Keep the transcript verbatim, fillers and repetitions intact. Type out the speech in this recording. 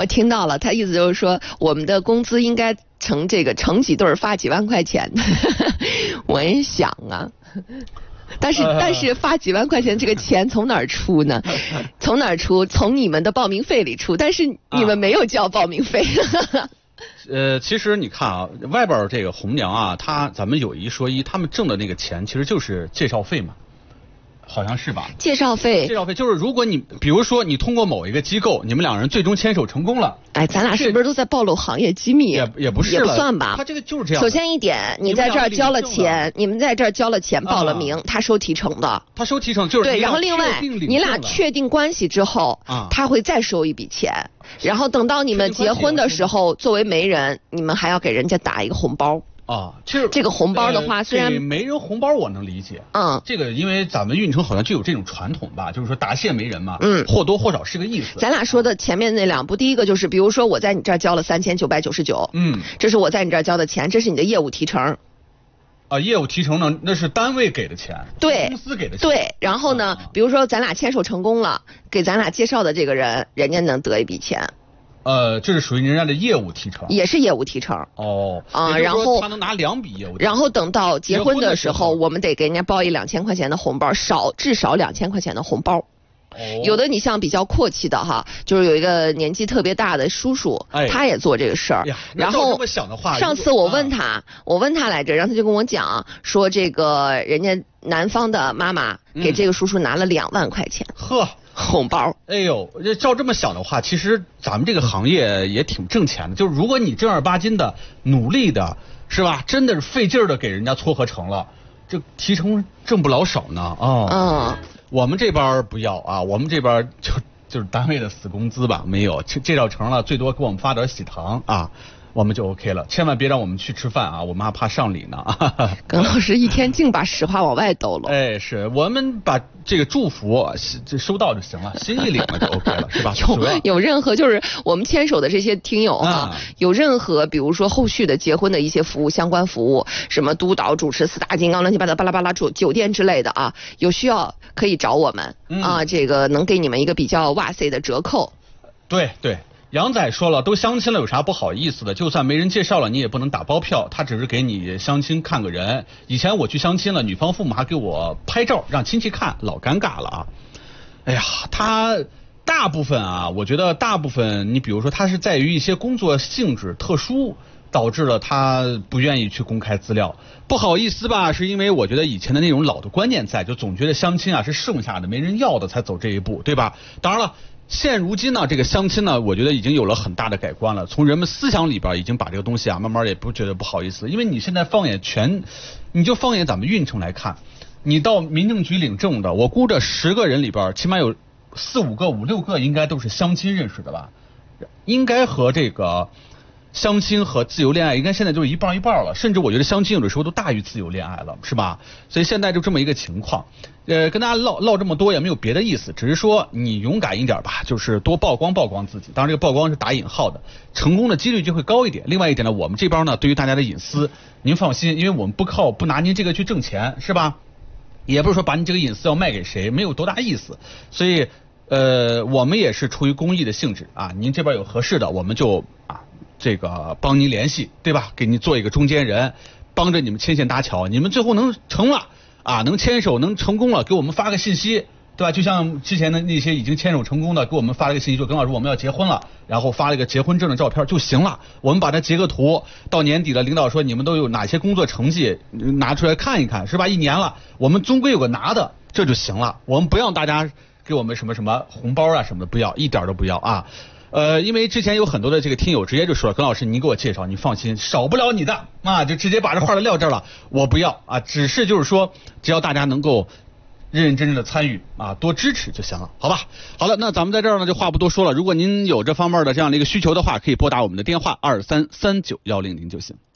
我听到了，他意思就是说，我们的工资应该成这个成几对发几万块钱。我也想啊。但是但是发几万块钱这个钱从哪儿出呢？从哪儿出？从你们的报名费里出。但是你们没有交报名费。啊呃，其实你看啊，外边这个红娘啊，她咱们有一说一，他们挣的那个钱其实就是介绍费嘛。好像是吧？ 介绍费， 介绍费就是如果你比如说你通过某一个机构，你们两人最终牵手成功了， 哎，咱俩是不是都在暴露行业机密？ 也也不是， 也不算吧。 他这个就是这样。 首先一点，你在这儿交了钱，你们在这儿交了钱，报了名，他收提成的。 他收提成就是对，然后另外你俩确定关系之后，他会再收一笔钱，然后等到你们结婚的时候，作为媒人，你们还要给人家打一个红包。 啊，其实这个红包的话， 呃、 虽然媒人红包我能理解， 嗯， 这个因为咱们运城好像就有这种传统吧，就是说答谢媒人嘛， 嗯， 或多或少是个意思。 咱俩说的前面那两步，第一个就是，比如说我在你这儿交了三千九百九十九，嗯，这是我在你这儿交的钱，这是你的业务提成。 啊，业务提成呢，那是单位给的钱， 对， 公司给的钱。 对，然后呢，啊、比如说咱俩牵手成功了，给咱俩介绍的这个人，人家能得一笔钱。 呃，这是属于人家的业务提成， 也是业务提成。 哦， 啊，然后他能拿两笔业务提成。 然后等到结婚的时候，我们得给人家包一两千块钱的红包，少至少两千块钱的红包。哦，有的你像比较阔气的哈，就是有一个年纪特别大的叔叔，哎、他也做这个事儿。然后上次我问他，啊、我问他来着，然后他就跟我讲说，这个人家男方的妈妈给这个叔叔拿了两万块钱。 呵、嗯。 红包， 哎呦，这照这么想的话，其实咱们这个行业也挺挣钱的。就是如果你正儿八经的努力的，是吧？真的是费劲儿的给人家撮合成了，这提成挣不老少呢。哦，嗯，我们这边不要啊，我们这边就就是单位的死工资吧，没有介绍成了，最多给我们发点喜糖啊。我们就 OK 了，千万别让我们去吃饭啊！我妈怕上礼呢。 耿老师一天净把实话往外兜了。 哎，是我们把这个祝福这收到就行了，心意领了就 OK 了，是吧？ 有有任何就是我们牵手的这些听友啊，啊有任何比如说后续的结婚的一些服务相关服务，什么督导、主持、四大金刚、乱七八糟巴拉巴拉酒酒店之类的啊，有需要可以找我们、嗯、啊，这个能给你们一个比较哇塞的折扣。 对对。杨仔说了，都相亲了，有啥不好意思的？就算没人介绍了，你也不能打包票，他只是给你相亲看个人。以前我去相亲了，女方父母还给我拍照让亲戚看，老尴尬了啊！哎呀，他大部分啊，我觉得大部分，你比如说他是在于一些工作性质特殊，导致了他不愿意去公开资料。不好意思吧，是因为我觉得以前的那种老的观念在，就总觉得相亲啊是剩下的，没人要的才走这一步，对吧？当然了。现如今呢，这个相亲呢，我觉得已经有了很大的改观了。从人们思想里边已经把这个东西啊，慢慢也不觉得不好意思。因为你现在放眼全，你就放眼咱们运城来看，你到民政局领证的，我估着十个人里边，起码有四五个、五六个应该都是相亲认识的吧？应该和这个相亲和自由恋爱应该现在就是一半一半了，甚至我觉得相亲有的时候都大于自由恋爱了，是吧？所以现在就这么一个情况。呃，跟大家唠唠这么多也没有别的意思，只是说你勇敢一点吧，就是多曝光曝光自己。当然这个曝光是打引号的，成功的几率就会高一点。另外一点呢，我们这边呢，对于大家的隐私，您放心，因为我们不靠不拿您这个去挣钱，是吧？也不是说把你这个隐私要卖给谁，没有多大意思。所以呃，我们也是出于公益的性质啊，您这边有合适的，我们就啊这个帮您联系，对吧？给您做一个中间人，帮着你们牵线搭桥，你们最后能成了。啊，能牵手能成功了，给我们发个信息，对吧？就像之前的那些已经牵手成功的，给我们发了个信息，说耿老师我们要结婚了，然后发了一个结婚证的照片就行了。我们把它截个图，到年底了，领导说你们都有哪些工作成绩，拿出来看一看，是吧？一年了，我们终归有个拿的，这就行了。我们不让大家给我们什么什么红包啊什么的，不要，一点都不要啊。呃，因为之前有很多的这个听友直接就说了，耿老师您给我介绍，你放心，少不了你的啊，就直接把这话都撂这儿了，我不要啊，只是就是说，只要大家能够认认真真的参与啊，多支持就行了，好吧？好了，那咱们在这儿呢就话不多说了，如果您有这方面的这样的一个需求的话，可以拨打我们的电话二三三九幺零零就行。